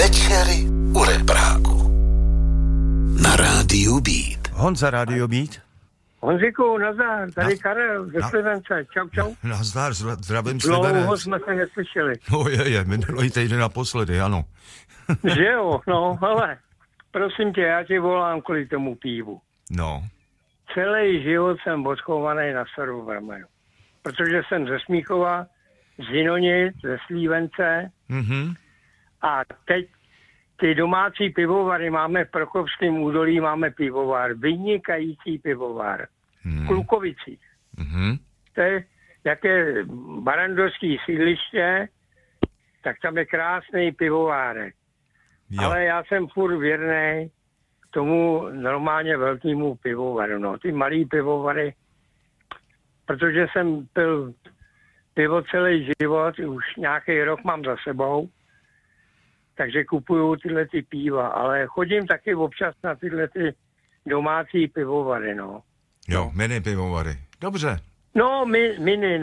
Večery u Repráku. Na rádiu Beat. Honza, rádio Beat. Honziku, nazdar, tady Karel ze Slivence, čau. Nazdar, zdravím Slivenec. Dlouho jsme se neslyšeli. Minulý týden naposledy, ano. Že jo, no, ale prosím tě, já ti volám kvůli tomu pivu. No. Celý život jsem odchovaný na Staru Vrmaju. Protože jsem ze Smíchova, z Jinonic, ze Slívence. Mhm. A teď ty domácí pivovary máme v Prokopském údolí, máme pivovar, vynikající pivovar. V Klukovicích. To je jaké barandovské sídliště, tak tam je krásný pivovárek. Jo. Ale já jsem furt věrnej tomu normálně velkému pivovaru. No. Ty malý pivovary, protože jsem pil pivo celý život, už nějaký rok mám za sebou, takže kupuju tyhle ty piva, ale chodím taky občas na tyhle ty domácí pivovary, no. Jo, mini pivovary. Dobře. No, mini.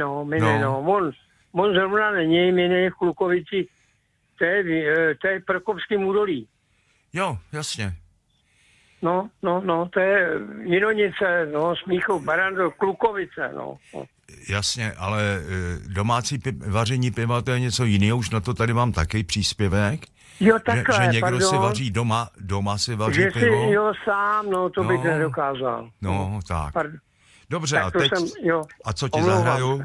On zrovna není mini v Klukovici, to je Prokopským údolí. Jo, jasně. No, to je Jinonice, no, Smíchov, Barandov, Klukovice, no. Jasně, ale domácí vaření piva, to je něco jiného, už na to tady mám taky příspěvek. Jo, takhle, že někdo pardon. si vaří doma si vaří Že pivo. si, jo, sám, no, to bych nedokázal. No, tak. Pardon. Dobře, Tak a to teď, jo. a co ti Omlouvám zahraju?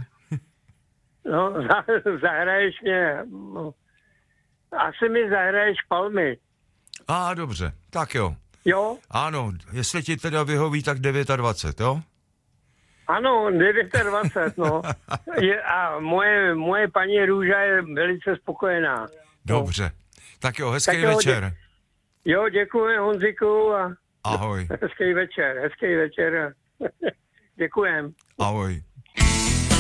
No, zahraješ mě, no. Asi mi zahraješ Palmy. Dobře, tak jo. Jo? Ano, jestli ti teda vyhoví, tak 29, jo? Ano, 29, no. A moje paní Růža je velice spokojená. Dobře. Tak jo, hezký večer. Jo, děkuji Honziku a Ahoj. hezký večer. Děkujem. Ahoj.